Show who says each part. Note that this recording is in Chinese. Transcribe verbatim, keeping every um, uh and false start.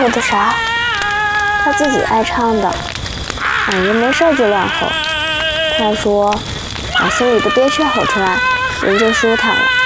Speaker 1: 说的啥？他自己爱唱的，两人没事就乱吼。他说把心里的憋屈吼出来，人就舒坦了。